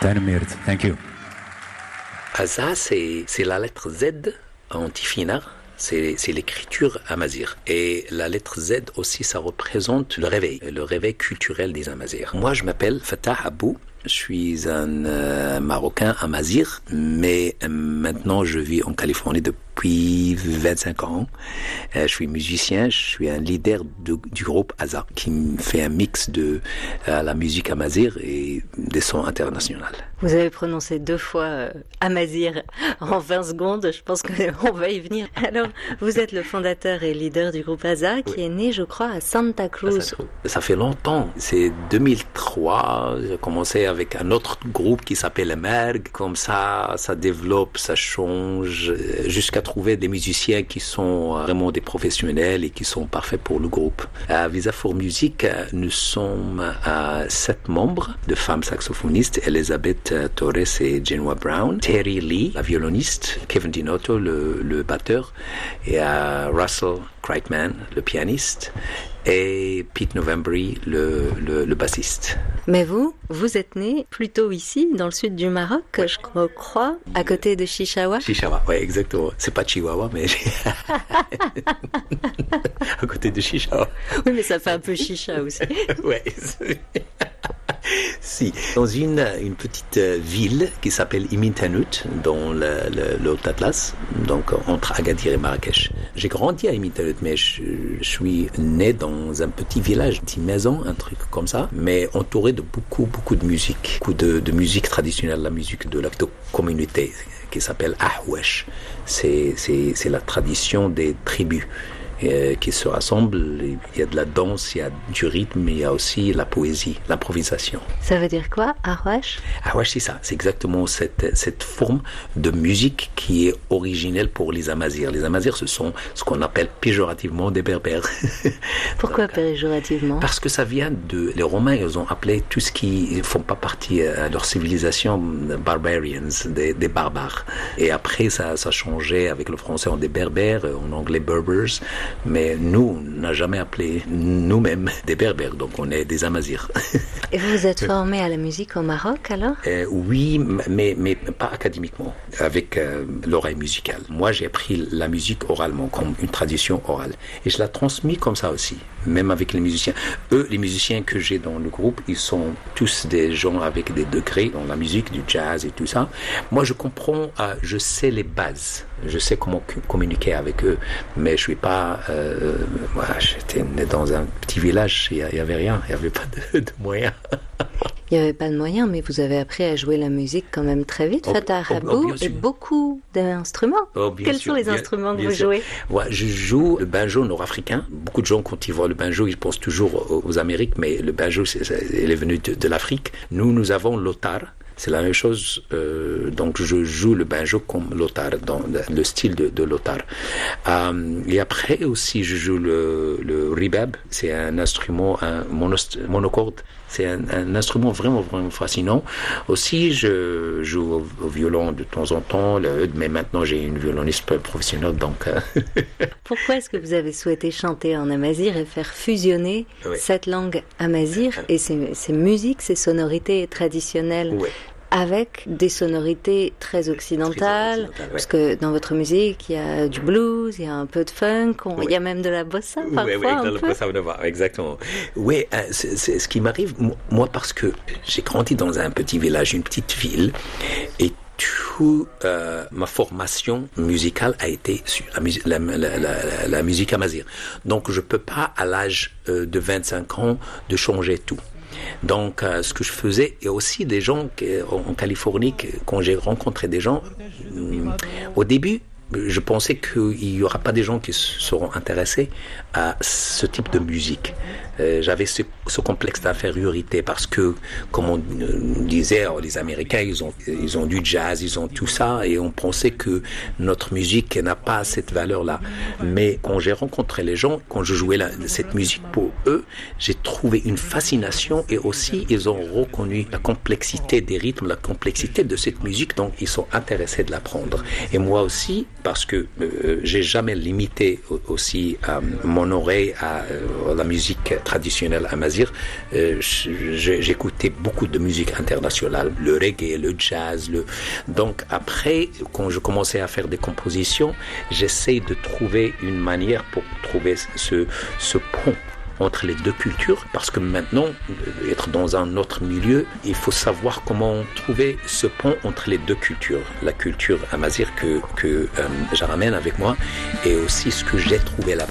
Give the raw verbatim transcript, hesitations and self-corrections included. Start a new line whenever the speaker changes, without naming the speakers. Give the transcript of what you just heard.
Tanumir, thank you.
Aza, c'est, c'est la lettre Z en tifina, c'est, c'est l'écriture amazigh. Et la lettre Z aussi, ça représente le réveil, le réveil culturel des Amazirs. Moi, je m'appelle Fatah Abou. Je suis un euh, Marocain amazigh, mais euh, maintenant je vis en Californie depuis vingt-cinq ans. Euh, je suis musicien, je suis un leader de, du groupe Aza, qui fait un mix de euh, la musique amazigh et des sons internationaux.
Vous avez prononcé deux fois euh, amazigh en vingt secondes, je pense qu'on va y venir. Alors, vous êtes le fondateur et leader du groupe Aza, qui oui. est né, je crois, à Santa Cruz.
Ça fait longtemps, c'est deux mille trois, j'ai commencé à avec un autre groupe qui s'appelle Merg. Comme ça, ça développe, ça change, jusqu'à trouver des musiciens qui sont vraiment des professionnels et qui sont parfaits pour le groupe. À Visa for Music, nous sommes à sept membres de femmes saxophonistes, Elizabeth Torres et Genoa Brown, Terry Lee, la violoniste, Kevin Dinotto, le, le batteur, et à Russell Kreitman, le pianiste, et Pete Novembry, le, le, le bassiste.
Mais vous, vous êtes né plutôt ici, dans le sud du Maroc, ouais. je crois, à côté de Chichaoua.
Chichaoua, oui, exactement. C'est pas Chihuahua, mais à côté de Chichaoua.
Oui, mais ça fait un peu chicha aussi.
Oui. Si, dans une, une petite ville qui s'appelle Imintanut, dans le, le, le Haut-Atlas, donc entre Agadir et Marrakech. J'ai grandi à Imintanut, mais je, je suis né dans un petit village, une petite maison, un truc comme ça, mais entouré de beaucoup, beaucoup de musique, beaucoup de, de musique traditionnelle, la musique de la de communauté qui s'appelle Ahwesh. C'est, c'est, c'est la tradition des tribus. Euh, qui se rassemblent, il y a de la danse, il y a du rythme, il y a aussi la poésie, l'improvisation.
Ça veut dire quoi, Ahwesh?
Ahwesh, c'est ça, c'est exactement cette, cette forme de musique qui est originelle pour les Amazirs. Les Amazirs, ce sont ce qu'on appelle péjorativement des Berbères.
Pourquoi donc, péjorativement?
Parce que ça vient de... Les Romains, ils ont appelé tout ce qui ne font pas partie de leur civilisation barbarians, des, des barbares. Et après, ça, ça changeait avec le français en des Berbères, en anglais Berbers. Mais nous, on n'a jamais appelé nous-mêmes des Berbères, donc on est des Amazirs.
Et vous vous êtes formé à la musique au Maroc alors?
euh, Oui, mais, mais pas académiquement, avec euh, l'oreille musicale. Moi, j'ai appris la musique oralement, comme une tradition orale. Et je la transmis comme ça aussi, même avec les musiciens. Eux, les musiciens que j'ai dans le groupe, ils sont tous des gens avec des degrés dans la musique, du jazz et tout ça. Moi, je comprends, euh, je sais les bases. Je sais comment communiquer avec eux, mais je suis pas... Euh, moi, j'étais né dans un petit village, il n'y avait rien, il n'y avait pas de, de moyens.
Il n'y avait pas de moyens, mais vous avez appris à jouer la musique quand même très vite, oh, Fatah Abou, oh, oh, et beaucoup d'instruments. Oh, Quels sûr, sont les bien, instruments que vous sûr. jouez?
Ouais, je joue le banjo nord-africain. Beaucoup de gens, quand ils voient le banjo, ils pensent toujours aux, aux Amériques, mais le banjo, c'est, c'est, il est venu de, de l'Afrique. Nous, nous avons l'otar. C'est la même chose, euh, donc je joue le banjo comme l'otar, dans le style de, de l'otar. Euh, et après aussi, je joue le, le rebab, c'est un instrument, un monost, monocorde, c'est un, un instrument vraiment, vraiment fascinant. Aussi, je joue au, au violon de temps en temps, le, mais maintenant j'ai une violoniste professionnelle, donc... Euh
Pourquoi est-ce que vous avez souhaité chanter en amazigh et faire fusionner oui. cette langue amazigh et ces, ces musiques, ces sonorités traditionnelles oui. avec des sonorités très occidentales, très occidentales parce ouais. que dans votre musique, il y a du blues, il y a un peu de funk, on, oui. il y a même de la bossa parfois.
Oui, oui,
un
de la
peu.
bossa nova, exactement. Oui, euh, c'est, c'est ce qui m'arrive, moi, parce que j'ai grandi dans un petit village, une petite ville, et toute euh, ma formation musicale a été sur la, mus- la, la, la, la musique amazigh. Donc, je peux pas, à l'âge euh, de vingt-cinq ans, de changer tout. Donc, euh, ce que je faisais, et aussi des gens qui, en Californie, quand j'ai rencontré des gens, euh, au début, je pensais qu'il n'y aura pas des gens qui seront intéressés à ce type de musique. Euh, j'avais ce, ce complexe d'infériorité parce que, comme on disait, les Américains, ils ont, ils ont du jazz, ils ont tout ça, et on pensait que notre musique n'a pas cette valeur-là. Mais quand j'ai rencontré les gens, quand je jouais la, cette musique pour eux, j'ai trouvé une fascination, et aussi ils ont reconnu la complexité des rythmes, la complexité de cette musique, donc ils sont intéressés de l'apprendre. Et moi aussi, parce que euh, j'ai jamais limité aussi euh, mon oreille à euh, la musique traditionnelle amazigh. Euh, j'écoutais beaucoup de musique internationale, le reggae, le jazz. Le... Donc après, quand je commençais à faire des compositions, j'essaie de trouver une manière pour trouver ce, ce pont entre les deux cultures, parce que maintenant, être dans un autre milieu, il faut savoir comment trouver ce pont entre les deux cultures. La culture amazigh que, que euh, je ramène avec moi et aussi ce que j'ai trouvé là-bas.